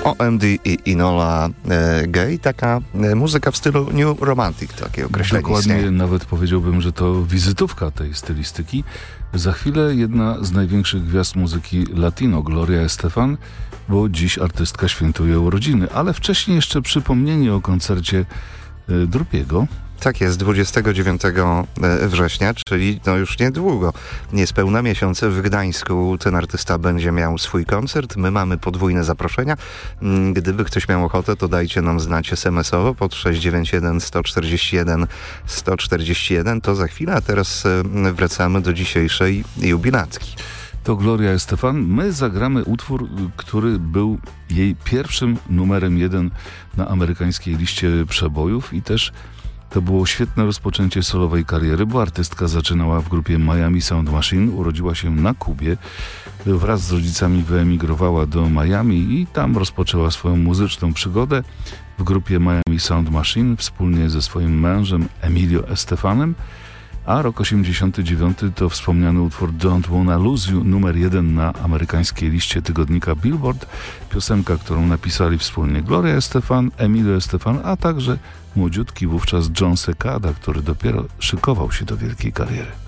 OMD i Enola Gay. Taka muzyka w stylu New Romantic, takie określenie Dokładnie, istnieje. nawet powiedziałbym, że to wizytówka tej stylistyki. Za chwilę jedna z największych gwiazd muzyki latino, Gloria Estefan, bo dziś artystka świętuje urodziny, ale wcześniej jeszcze przypomnienie o koncercie Drupiego. Tak jest, 29 września, czyli już niedługo, niespełna miesiąc w Gdańsku ten artysta będzie miał swój koncert. My mamy podwójne zaproszenia. Gdyby ktoś miał ochotę, to dajcie nam znać SMS-owo pod 691 141 141. To za chwilę, a teraz wracamy do dzisiejszej jubilacki. To Gloria Estefan. My zagramy utwór, który był jej pierwszym numerem 1 na amerykańskiej liście przebojów i też to było świetne rozpoczęcie solowej kariery, bo artystka zaczynała w grupie Miami Sound Machine, urodziła się na Kubie, wraz z rodzicami wyemigrowała do Miami i tam rozpoczęła swoją muzyczną przygodę w grupie Miami Sound Machine wspólnie ze swoim mężem Emilio Estefanem, a rok 89 to wspomniany utwór Don't Wanna Lose You, numer 1 na amerykańskiej liście tygodnika Billboard, piosenka, którą napisali wspólnie Gloria Estefan, Emilio Estefan, a także młodziutki wówczas John Secada, który dopiero szykował się do wielkiej kariery.